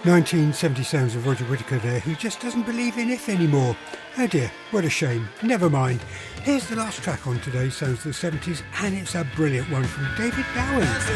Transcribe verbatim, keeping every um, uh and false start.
nineteen seventy sounds of Roger Whittaker there, who just doesn't believe in if anymore. Oh dear, what a shame. Never mind. Here's the last track on today's Sounds of the seventies, and it's a brilliant one from David Bowie.